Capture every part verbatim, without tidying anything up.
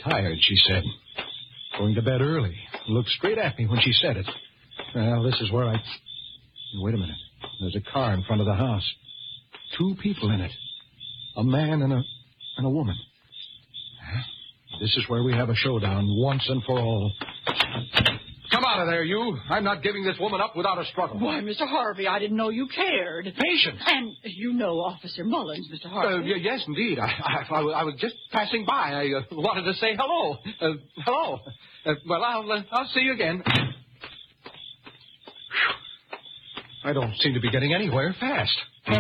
tired, she said. Going to bed early. Looked straight at me when she said it. Well, this is where I... Wait a minute. There's a car in front of the house. Two people in it. A man and a and a woman. This is where we have a showdown once and for all. Come out of there, you. I'm not giving this woman up without a struggle. Why, Mister Harvey, I didn't know you cared. Patience. And you know Officer Mullins, Mister Harvey. Uh, y- yes, indeed. I, I, I, I was just passing by. I uh, wanted to say hello. Uh, hello. Uh, well, I'll, uh, I'll see you again. I don't seem to be getting anywhere fast.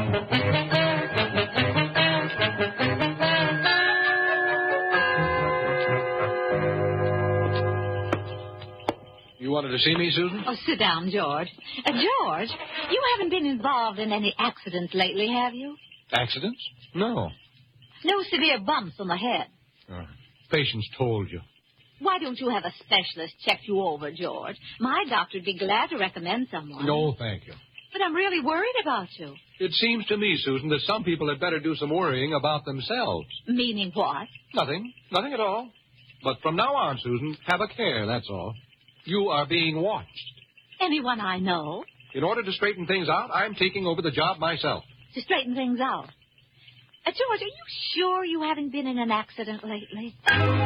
You wanted to see me, Susan? Oh, sit down, George. Uh, George, you haven't been involved in any accidents lately, have you? Accidents? No. No severe bumps on the head. Uh, Patience told you. Why don't you have a specialist check you over, George? My doctor would be glad to recommend someone. No, thank you. But I'm really worried about you. It seems to me, Susan, that some people had better do some worrying about themselves. Meaning what? Nothing. Nothing at all. But from now on, Susan, have a care, that's all. You are being watched. Anyone I know? In order to straighten things out, I'm taking over the job myself. To straighten things out. Uh, George, are you sure you haven't been in an accident lately?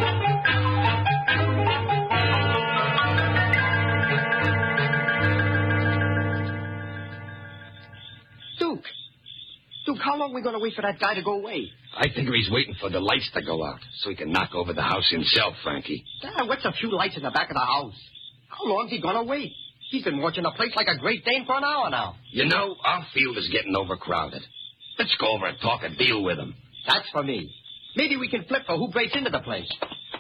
Duke. Duke, how long are we going to wait for that guy to go away? I think he's waiting for the lights to go out so he can knock over the house himself, Frankie. Ah, what's a few lights in the back of the house? How long's he going to wait? He's been watching the place like a Great Dane for an hour now. You know, our field is getting overcrowded. Let's go over and talk a deal with him. That's for me. Maybe we can flip for who breaks into the place.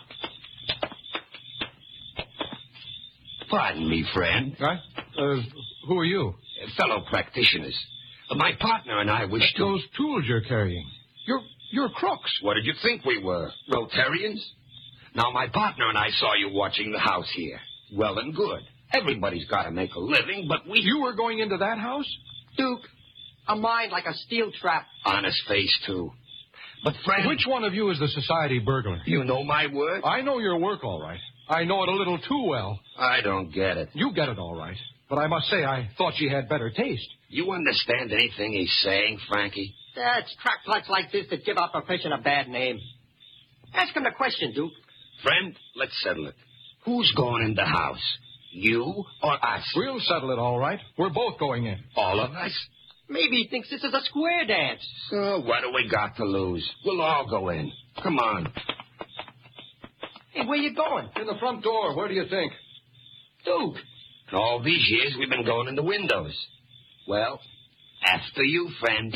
Pardon me, friend. Huh? Uh, who are you? Uh, fellow practitioners. Uh, my partner and I wish That's to... those tools you're carrying. You're, you're crooks. What did you think we were? Rotarians? Now, my partner and I saw you watching the house here. Well and good. Everybody's got to make a living, but we... You were going into that house? Duke, a mind like a steel trap. Honest face, too. But, friend... Which one of you is the society burglar? You know my word? I know your work, all right. I know it a little too well. I don't get it. You get it, all right. But I must say, I thought she had better taste. You understand anything he's saying, Frankie? That's crackpots like this that give our profession a bad name. Ask him the question, Duke. Friend, let's settle it. Who's going in the house? You or us? We'll settle it, all right. We're both going in. All of us? Maybe he thinks this is a square dance. So what do we got to lose? We'll all go in. Come on. Hey, where you going? In the front door. Where do you think? Duke. All these years we've been going in the windows. Well, after you, friend.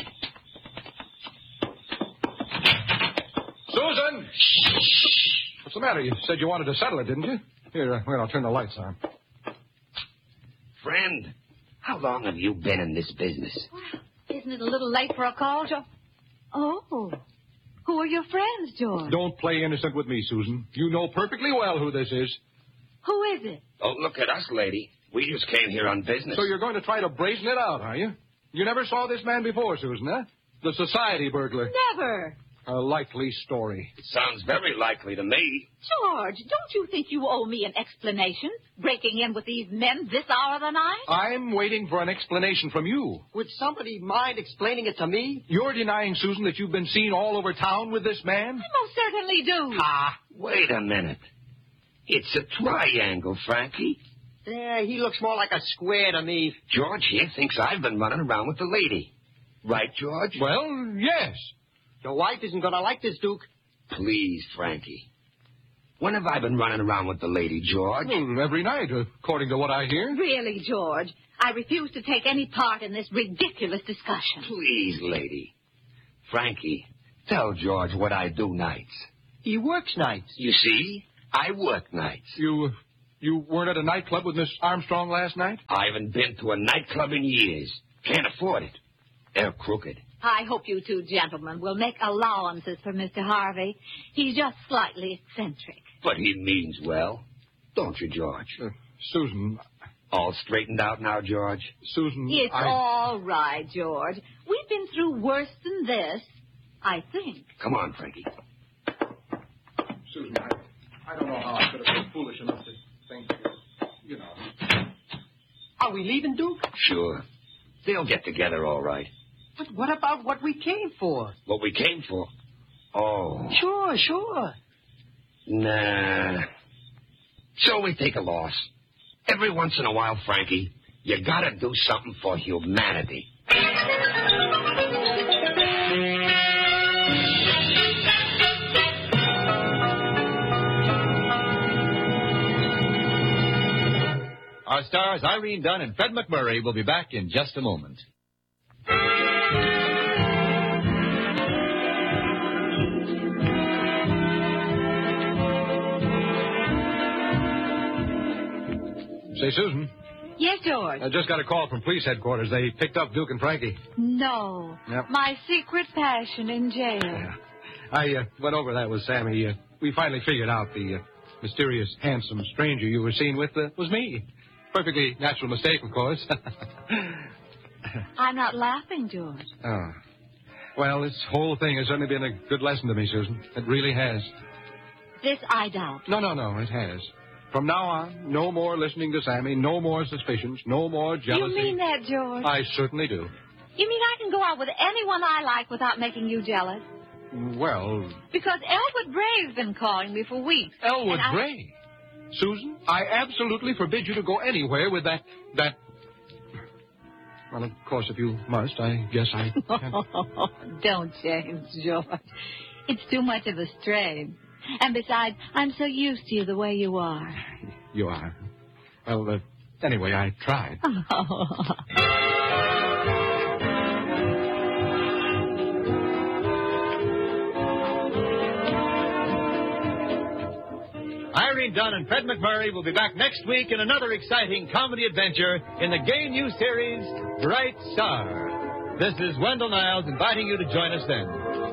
Susan! What's the matter? You said you wanted to settle it, didn't you? Here, uh, well, I'll turn the lights on. Friend, how long have you been in this business? Well, isn't it a little late for a call, George? Oh. Who are your friends, George? Don't play innocent with me, Susan. You know perfectly well who this is. Who is it? Oh, look at us, lady. We just came here on business. So you're going to try to brazen it out, are you? You never saw this man before, Susan, huh? The society burglar. Never. A likely story. It sounds very likely to me. George, don't you think you owe me an explanation? Breaking in with these men this hour of the night? I'm waiting for an explanation from you. Would somebody mind explaining it to me? You're denying, Susan, that you've been seen all over town with this man? I most certainly do. Ah, wait a minute. It's a triangle, Frankie. Yeah, he looks more like a square to me. George here thinks I've been running around with the lady. Right, George? Well, yes. Your wife isn't going to like this, Duke. Please, Frankie. When have I been running around with the lady, George? Well, every night, according to what I hear. Really, George, I refuse to take any part in this ridiculous discussion. Please, lady. Frankie, tell George what I do nights. He works nights. You see, I work nights. You, you weren't at a nightclub with Miss Armstrong last night? I haven't been to a nightclub in years. Can't afford it. They're crooked. I hope you two gentlemen will make allowances for Mister Harvey. He's just slightly eccentric. But he means well. Don't you, George? Uh, Susan. All straightened out now, George? Susan, It's I... all right, George. We've been through worse than this, I think. Come on, Frankie. Susan, I, foolish enough to think, you know. Are we leaving, Duke? Sure. They'll get together all right. But what about what we came for? What we came for? Oh. Sure, sure. Nah. So we take a loss. Every once in a while, Frankie, you gotta do something for humanity. Our stars Irene Dunn and Fred McMurray will be back in just a moment. Say, Susan, Yes, George. I just got a call from police headquarters. They picked up Duke and Frankie. No. Yep. My secret passion in jail. Yeah. I uh, went over that with Sammy. Uh, we finally figured out the uh, mysterious, handsome stranger you were seen with uh, was me. Perfectly natural mistake, of course. I'm not laughing, George. Oh. Well, this whole thing has certainly been a good lesson to me, Susan. It really has. This I doubt. No, no, no, it has. From now on, no more listening to Sammy, no more suspicions, no more jealousy. You mean that, George? I certainly do. You mean I can go out with anyone I like without making you jealous? Well, Because Elwood Bray's been calling me for weeks. Elwood and I- Bray. Susan, I absolutely forbid you to go anywhere with that, that... Well, of course, if you must, I guess I can. Don't, James, George. It's too much of a strain. And besides, I'm so used to you the way you are. You are. Well, uh, anyway, I tried. Irene Dunn and Fred McMurray will be back next week in another exciting comedy adventure in the gay new series, Bright Star. This is Wendell Niles inviting you to join us then.